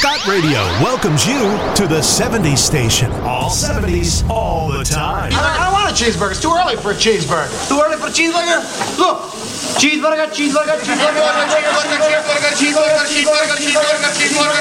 Scott Radio welcomes you to the 70s station. All 70s, all the time. I don't want a cheeseburger. It's too early for a cheeseburger. Too early for a cheeseburger? Look. Cheeseburger, cheeseburger, cheeseburger, cheeseburger, cheeseburger, cheeseburger, cheeseburger, cheeseburger, cheeseburger, cheeseburger,